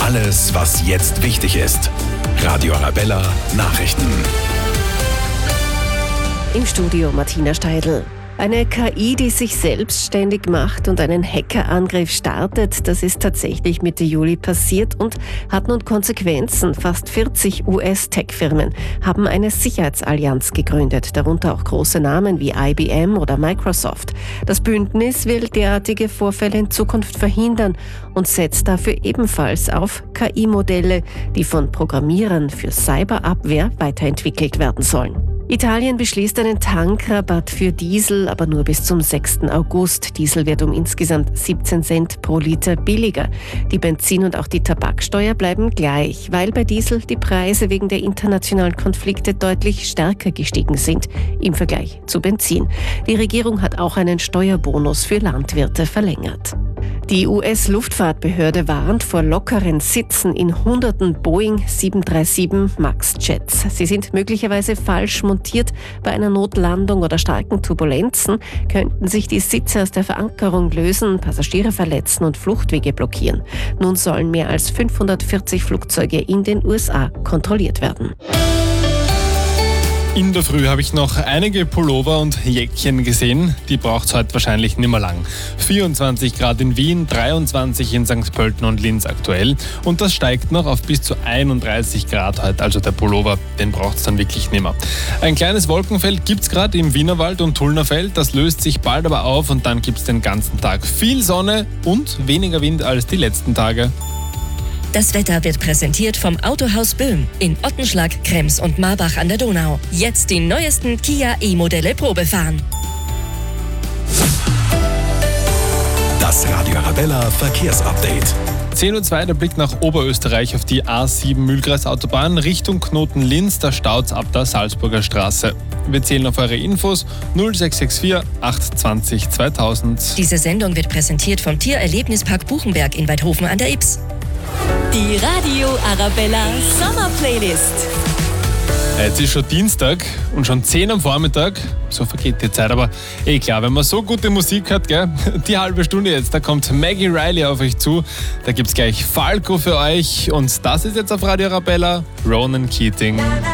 Alles, was jetzt wichtig ist. Radio Arabella Nachrichten. Im Studio Martina Steidl. Eine KI, die sich selbstständig macht und einen Hackerangriff startet, das ist tatsächlich Mitte Juli passiert und hat nun Konsequenzen. Fast 40 US-Tech-Firmen haben eine Sicherheitsallianz gegründet, darunter auch große Namen wie IBM oder Microsoft. Das Bündnis will derartige Vorfälle in Zukunft verhindern und setzt dafür ebenfalls auf KI-Modelle, die von Programmierern für Cyberabwehr weiterentwickelt werden sollen. Italien beschließt einen Tankrabatt für Diesel, aber nur bis zum 6. August. Diesel wird um insgesamt 17 Cent pro Liter billiger. Die Benzin- und auch die Tabaksteuer bleiben gleich, weil bei Diesel die Preise wegen der internationalen Konflikte deutlich stärker gestiegen sind im Vergleich zu Benzin. Die Regierung hat auch einen Steuerbonus für Landwirte verlängert. Die US-Luftfahrtbehörde warnt vor lockeren Sitzen in hunderten Boeing 737 MAX-Jets. Sie sind möglicherweise falsch montiert. Bei einer Notlandung oder starken Turbulenzen könnten sich die Sitze aus der Verankerung lösen, Passagiere verletzen und Fluchtwege blockieren. Nun sollen mehr als 540 Flugzeuge in den USA kontrolliert werden. In der Früh habe ich noch einige Pullover und Jäckchen gesehen. Die braucht es heute wahrscheinlich nicht mehr lang. 24 Grad in Wien, 23 in St. Pölten und Linz aktuell. Und das steigt noch auf bis zu 31 Grad heute. Also der Pullover, den braucht es dann wirklich nicht mehr. Ein kleines Wolkenfeld gibt es gerade im Wienerwald und Tullnerfeld. Das löst sich bald aber auf und dann gibt es den ganzen Tag viel Sonne und weniger Wind als die letzten Tage. Das Wetter wird präsentiert vom Autohaus Böhm in Ottenschlag, Krems und Marbach an der Donau. Jetzt die neuesten Kia E-Modelle Probefahren. Das Radio Arabella Verkehrsupdate. 10:02 Uhr, der Blick nach Oberösterreich auf die A7 Mühlkreis-Autobahn Richtung Knoten Linz, da staut's ab der Salzburger Straße. Wir zählen auf eure Infos 0664 820 2000. Diese Sendung wird präsentiert vom Tiererlebnispark Buchenberg in Weidhofen an der Ybbs. Die Radio Arabella Sommerplaylist. Jetzt ist schon Dienstag und schon 10 am Vormittag. So vergeht die Zeit, aber klar, wenn man so gute Musik hat, gell? Die halbe Stunde jetzt, da kommt Maggie Riley auf euch zu. Da gibt's gleich Falco für euch und das ist jetzt auf Radio Arabella Ronan Keating.